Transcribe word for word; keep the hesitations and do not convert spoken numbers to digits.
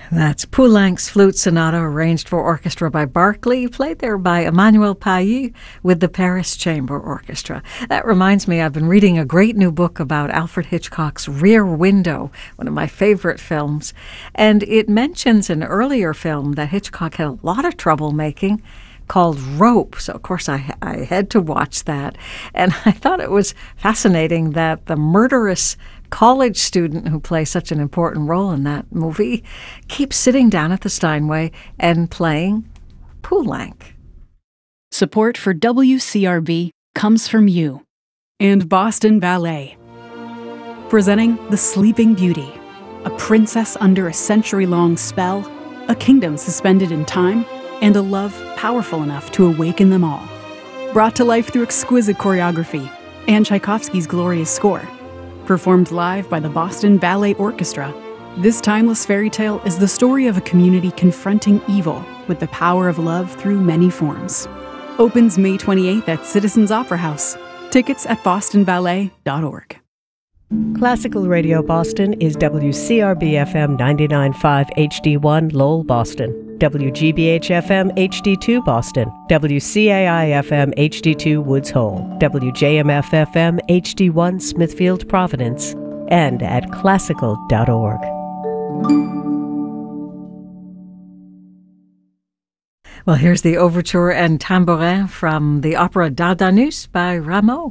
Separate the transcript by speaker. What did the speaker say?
Speaker 1: That's Poulenc's Flute Sonata, arranged for orchestra by Barclay, played there by Emmanuel Pailly with the Paris Chamber Orchestra. That reminds me, I've been reading a great new book about Alfred Hitchcock's Rear Window, one of my favorite films, and it mentions an earlier film that Hitchcock had a lot of trouble making, called Rope. So, of course, I, I had to watch that. And I thought it was fascinating that the murderous college student who plays such an important role in that movie keeps sitting down at the Steinway and playing Poulenc.
Speaker 2: Support for W C R B comes from you and Boston Ballet. Presenting The Sleeping Beauty, a princess under a century-long spell, a kingdom suspended in time, and a love powerful enough to awaken them all. Brought to life through exquisite choreography and Tchaikovsky's glorious score. Performed live by the Boston Ballet Orchestra, this timeless fairy tale is the story of a community confronting evil with the power of love through many forms. Opens May twenty-eighth at Citizens Opera House. Tickets at boston ballet dot org.
Speaker 3: Classical Radio Boston is W C R B F M ninety-nine point five H D one Lowell, Boston, W G B H F M H D two Boston, W C A I F M H D two Woods Hole, W J M F F M H D one Smithfield, Providence, and at classical dot org.
Speaker 1: Well, here's the overture and tambourin from the opera Dardanus by Rameau.